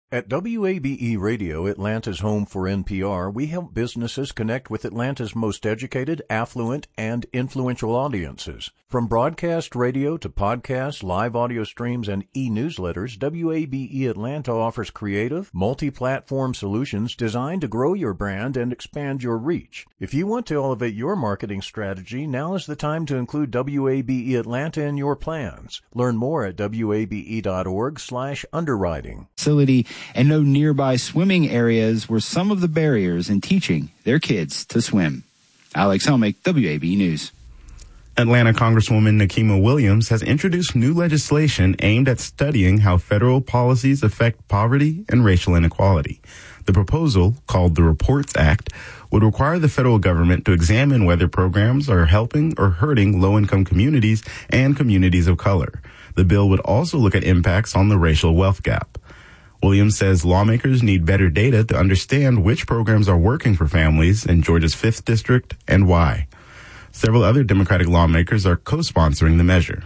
At WABE Radio, Atlanta's home for NPR, we help businesses connect with Atlanta's most educated, affluent, and influential audiences. From broadcast radio to podcasts, live audio streams, and e-newsletters, WABE Atlanta offers creative, multi-platform solutions designed to grow your brand and expand your reach. If you want to elevate your marketing strategy, now is the time to include WABE Atlanta in your plans. Learn more at wabe.org/underwriting. Facility and no nearby swimming areas were some of the barriers in teaching their kids to swim. Alex Helmick, WABE News. Atlanta Congresswoman Nikema Williams has introduced new legislation aimed at studying how federal policies affect poverty and racial inequality. The proposal, called the Reports Act, would require the federal government to examine whether programs are helping or hurting low-income communities and communities of color. The bill would also look at impacts on the racial wealth gap. Williams says lawmakers need better data to understand which programs are working for families in Georgia's 5th District and why. Several other Democratic lawmakers are co-sponsoring the measure.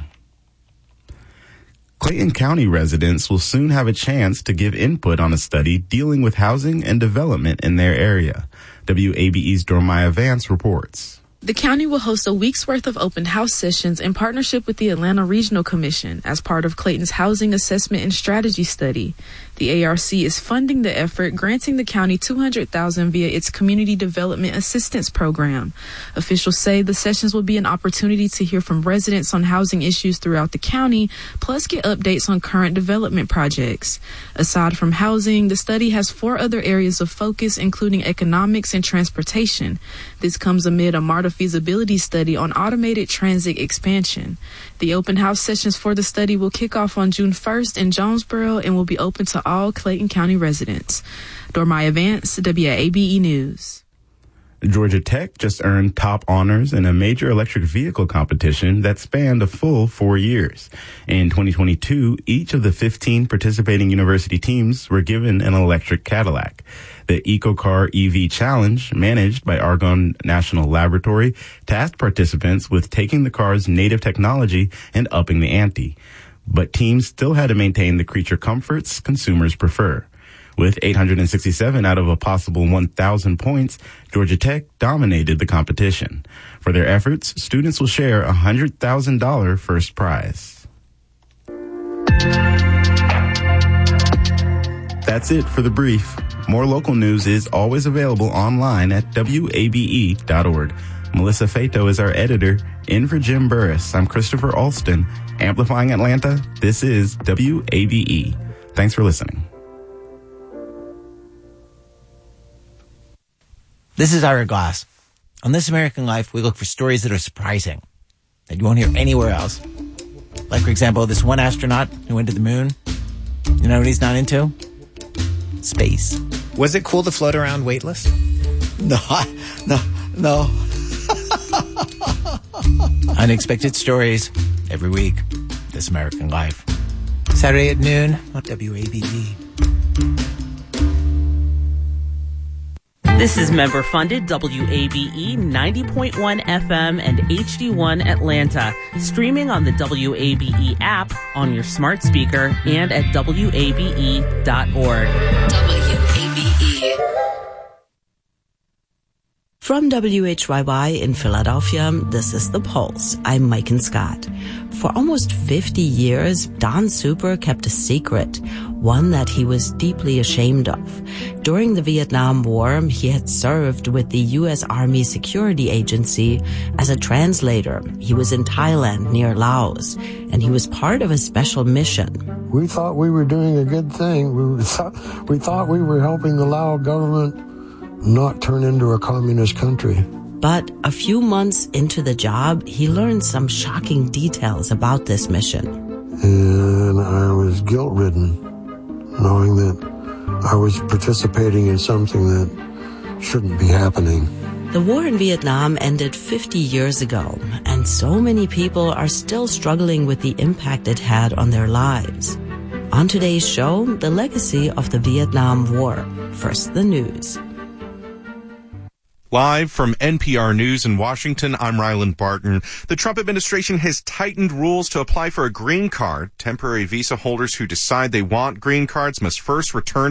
Clayton County residents will soon have a chance to give input on a study dealing with housing and development in their area. WABE's Dormaya Vance reports. The county will host a week's worth of open house sessions in partnership with the Atlanta Regional Commission as part of Clayton's Housing Assessment and Strategy Study. The ARC is funding the effort, granting the county $200,000 via its Community Development Assistance Program. Officials say the sessions will be an opportunity to hear from residents on housing issues throughout the county, plus get updates on current development projects. Aside from housing, the study has 4 other areas of focus, including economics and transportation. This comes amid a MARTA feasibility study on automated transit expansion. The open house sessions for the study will kick off on June 1st in Jonesboro and will be open to all Clayton County residents. Dormaya Vance, WABE News. Georgia Tech just earned top honors in a major electric vehicle competition that spanned a full 4 years. In 2022, each of the 15 participating university teams were given an electric Cadillac. The EcoCar EV Challenge, managed by Argonne National Laboratory, tasked participants with taking the car's native technology and upping the ante. But teams still had to maintain the creature comforts consumers prefer. With 867 out of a possible 1,000 points, Georgia Tech dominated the competition. For their efforts, students will share a $100,000 first prize. That's it for the brief. More local news is always available online at WABE.org. Melissa Fato is our editor. In for Jim Burris, I'm Christopher Alston. Amplifying Atlanta, this is WABE. Thanks for listening. This is Ira Glass. On This American Life, we look for stories that are surprising, that you won't hear anywhere else. Like, for example, this one astronaut who went to the moon. You know what he's not into? Space. Was it cool to float around weightless? No. Unexpected stories every week. This American Life. Saturday at noon on WABE. This is member-funded WABE 90.1 FM and HD1 Atlanta, streaming on the WABE app on your smart speaker and at WABE.org. WABE. From WHYY in Philadelphia, this is The Pulse. I'm Mike and Scott. For almost 50 years, Don Super kept a secret, one that he was deeply ashamed of. During the Vietnam War, he had served with the U.S. Army Security Agency as a translator. He was in Thailand near Laos, and he was part of a special mission. We thought we were doing a good thing. We thought we were helping the Lao government not turn into a communist country. But a few months into the job, he learned some shocking details about this mission. And I was guilt-ridden, knowing that I was participating in something that shouldn't be happening. The war in Vietnam ended 50 years ago, and so many people are still struggling with the impact it had on their lives. On today's show, the legacy of the Vietnam War. First, the news. Live from NPR News in Washington, I'm Ryland Barton. The Trump administration has tightened rules to apply for a green card. Temporary visa holders who decide they want green cards must first return